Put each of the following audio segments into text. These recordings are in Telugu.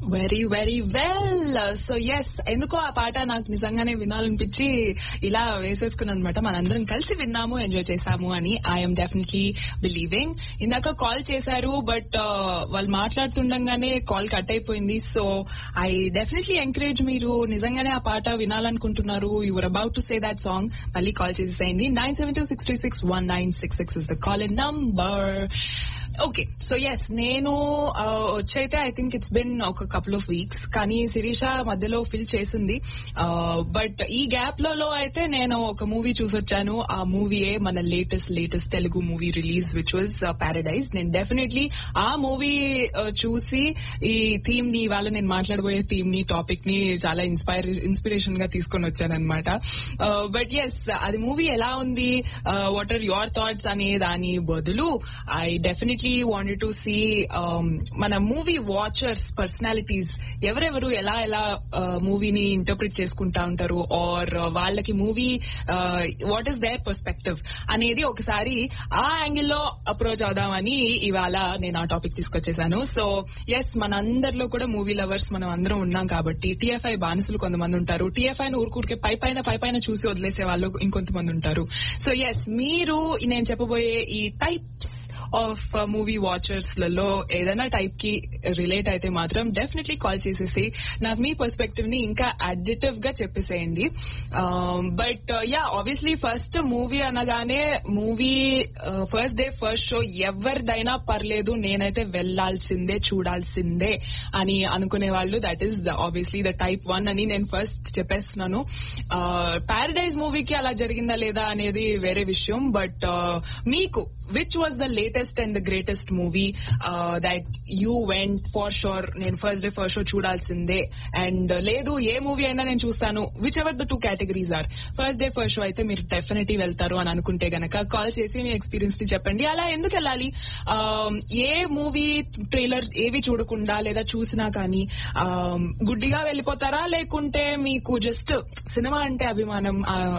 Very very well. So yes, ఎందుకో ఆ పాట నాకు నిజంగానే వినాలనిపించి ఇలా వేసేసుకున్నాను అనమాట. మనందరం కలిసి విన్నాము, ఎంజాయ్ చేసాము అని ఐఎమ్ డెఫినెట్లీ బిలీవింగ్. ఇందాక కాల్ చేశారు, బట్ వాళ్ళు మాట్లాడుతుండగానే కాల్ కట్ అయిపోయింది. సో ఐ డెఫినెట్లీ ఎంకరేజ్, మీరు నిజంగానే ఆ పాట వినాలనుకుంటున్నారు, your about to say that song, మళ్ళీ కాల్ చేసేయండి. 972-636-1966 is the call in number. Okay, so yes, నేను వచ్చైతే ఐ థింక్ ఇట్స్ బిన్ ఒక కపుల్ ఆఫ్ వీక్స్, కానీ శిరీష మధ్యలో ఫిల్ చేసింది. బట్ ఈ గ్యాప్ లలో అయితే నేను ఒక మూవీ చూసొచ్చాను. ఆ మూవీయే మన latest Telugu movie release, which was paradise. నేను డెఫినెట్లీ ఆ మూవీ చూసి ఈ థీమ్ ని, ఇవాళ నేను మాట్లాడబోయే థీమ్ ని, టాపిక్ ని చాలా ఇన్స్పిరేషన్ గా తీసుకొని వచ్చాను అనమాట. బట్ ఎస్, అది మూవీ ఎలా ఉంది, వాట్ ఆర్ యువర్ థాట్స్ అనే దాని బదులు I definitely wanted to see మన మూవీ వాచర్స్ పర్సనాలిటీస్ ఎవరెవరు ఎలా మూవీని ఇంటర్ప్రిట్ చేసుకుంటా ఉంటారు, ఆర్ వాళ్ళకి movie what is their perspective అనేది ఒకసారి ఆ యాంగిల్లో అప్రోచ్ అవుదామని ఇవాళ నేను ఆ టాపిక్ తీసుకొచ్చేసాను. సో ఎస్, మనందరిలో కూడా మూవీ లవర్స్ మనం అందరం ఉన్నాం కాబట్టి టీఎఫ్ఐ బానిసలు కొంతమంది ఉంటారు, టీఎఫ్ఐ ను ఊరుకూరికే పైపైన చూసి వదిలేసే వాళ్ళు ఇంకొంతమంది ఉంటారు. సో ఎస్, మీరు నేను చెప్పబోయే ఈ టైప్స్ ఆఫ్ మూవీ వాచర్స్ లలో ఏదైనా టైప్ కి రిలేట్ అయితే మాత్రం డెఫినెట్లీ కాల్ చేసేసి నాకు మీ పర్స్పెక్టివ్ ని ఇంకా అడిటివ్ గా చెప్పేసేయండి. But yeah, obviously first movie అనగానే movie first day first show ఎవరిదైనా పర్లేదు, నేనైతే వెళ్లాల్సిందే, చూడాల్సిందే అని అనుకునే వాళ్ళు, that is obviously the type 1 అని నేను ఫస్ట్ చెప్పేస్తున్నాను. పారడైజ్ మూవీకి అలా జరిగిందా లేదా అనేది వేరే విషయం. బట్ మీకు which was the latest and the greatest movie that you went for sure, నేను ఫస్ట్ డే ఫస్ట్ షో చూడాల్సిందే, అండ్ లేదు ఏ మూవీ అయినా నేను చూస్తాను, which ever the 2 categories are, first day first show అయితే మీరు డెఫినెట్లీ వెళ్తారు అని అనుకుంటే గనక కాల్ చేసి మీ ఎక్స్పీరియన్స్ ని చెప్పండి. అలా ఎందుకు వెళ్ళాలి, ఏ మూవీ ట్రైలర్ ఏవి చూడకుండా లేదా చూసినా కానీ గుడ్డిగా వెళ్ళిపోతారా, లేకుంటే మీకు జస్ట్ సినిమా అంటే అభిమానం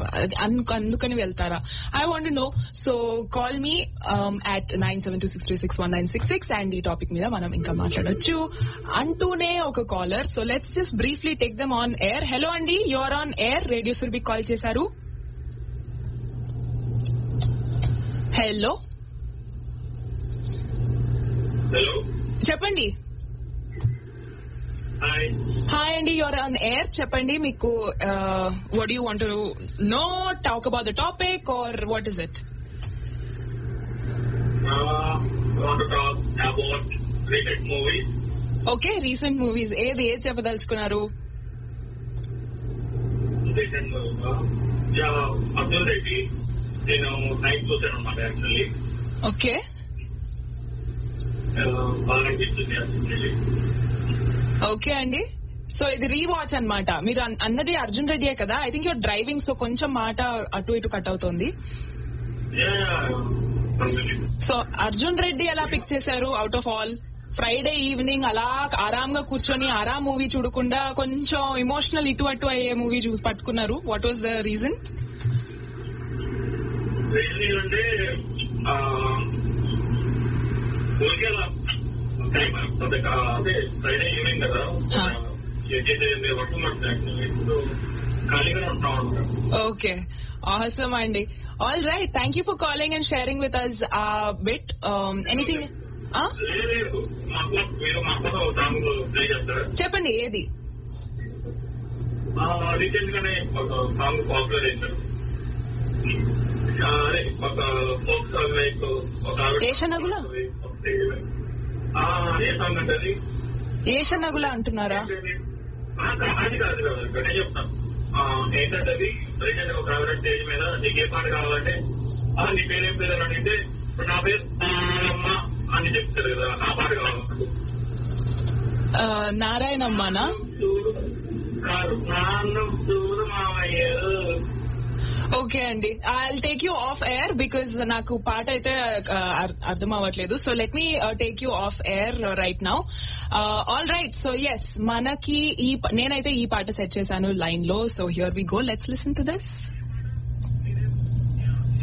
అందుకని వెళ్తారా? I want to know. So call me at 972-636-1966 and ఈ టాపిక్ మీద మనం ఇంకా మాట్లాడొచ్చు అంటూనే ఒక caller. So let's just briefly take them on air. Hello అండి, you're on air, radio Surabhi call చేశారు. హలో చెప్పండి. హాయ్ అండి, యూఆర్ ఆన్ ఎయిర్, చెప్పండి. మీకు what you want to know, talk about the topic are what is it? want to talk about recent movies. Okay, recent movies ఏది చెప్పదలుచుకున్నారు? రీసెంట్ అర్జున్ రెడ్డి నేను నైట్ చూసాను అనమాట. యాక్చువల్లీ ఓకే, బాగా అనిపిస్తుంది అర్జున్ రెడ్డి. ఓకే అండి, సో ఇది రీవాచ్ అన్నమాట. మీరు అన్నది అర్జున్ రెడ్డియే కదా? I think your driving, so కొంచెం మాట అటు ఇటు కట్ అవుతోంది. సో అర్జున్ రెడ్డి ఎలా పిక్ చేశారు out of all? Friday evening అలా ఆరాంగా కూర్చొని ఆరాం మూవీ చూడకుండా కొంచెం ఇమోషనల్ ఇటు అటు అయ్యే మూవీ చూసి పట్టుకున్నారు. What was the reason? అంటే అదే ఫ్రైడే ఈవినింగ్ కదా, వర్క్ ఇప్పుడు ఖాళీగానే ఉంటాం. ఓకే, awesome అండి. All right, thank you for calling and sharing with us a bit. Anything? చెప్పండి, ఏది? రీసెంట్ గానే ఒక సాంగ్ పాపులర్ చేశారు. ఒక ఫోక్ సాంగ్ లైక్ ఒక ఏషనగుల. ఏ సాంగ్ అంటే ఏషనగుల అంటున్నారా? అది కాదు కదా, నేను చెప్తాను. ఏంటంటే అది రీసెంట్ ఒక ఆవిడ స్టేజ్ మీద నీకు ఏ పాట కావాలంటే నీ పేరేం పేరు అని అడిగితే ఇప్పుడు నా పేరు అమ్మ అని చెప్తారు కదా, నా పాట కావాలి. నారాయణమ్మనా? కాదు, నాన్న చూడు మామయ్య. ఓకే అండి, I'll take you of air because నాకు పాట అయితే అర్థం అవ్వట్లేదు. So let me take you of air right now. All right, so yes, మనకి నేనైతే ఈ పాట సెట్ చేశాను లైన్ లో. So here we go, let's listen to this.